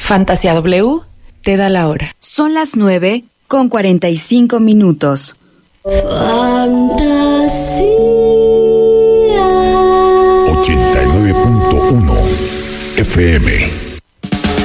Fantasía W te da la hora. Son las 9:45. Fantasía 89.1 FM.